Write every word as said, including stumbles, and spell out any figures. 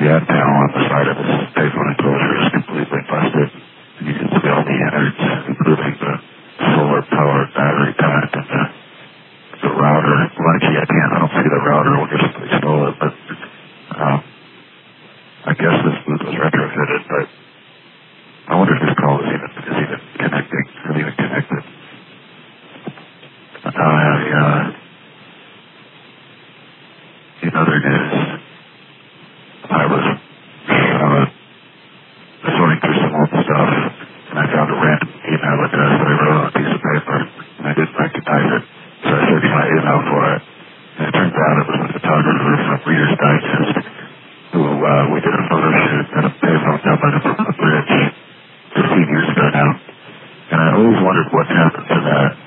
ad panel on the side of this payphone enclosure is completely busted. And you can see all the innards, including the solar-powered battery pack and the, the router. Well, actually, I can't. I don't see the router. We'll just install it. But um, I guess this booth was retrofitted. But I wonder if this call is even is even connecting. Is even connected. I uh, in other news, I was uh, sorting through some old stuff, and I found a random email address that I wrote on a piece of paper, and I didn't recognize it, so I searched my email for it, and it turns out it was a photographer from Reader's Digest, who uh, we did a photo shoot at a payphone down by the Brooklyn Bridge fifteen years ago now, and I always wondered what happened to that.